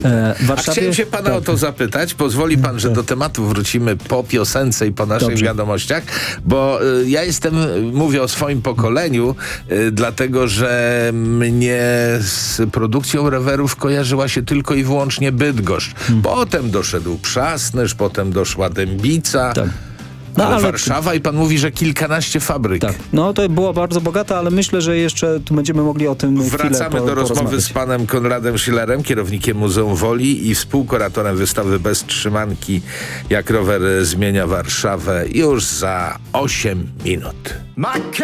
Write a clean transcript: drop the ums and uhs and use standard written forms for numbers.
W Warszawie... Chciałem się pana o to zapytać. Pozwoli pan, że do tematu wrócimy po piosence i po naszych wiadomościach, bo ja mówię o swoim pokoleniu, dlatego, że mnie z produkcją rowerów kojarzyła się tylko i wyłącznie Bydgoszcz. Potem doszedł Przasnysz, potem doszła Dębica. Tak. Ale Warszawa i pan mówi, że kilkanaście fabryk. Tak. No to było bardzo bogate, ale myślę, że jeszcze tu będziemy mogli o tym Wracamy do rozmowy z panem Konradem Schillerem, kierownikiem Muzeum Woli i współkuratorem wystawy Bez trzymanki, jak rower zmienia Warszawę, już za 8 minut.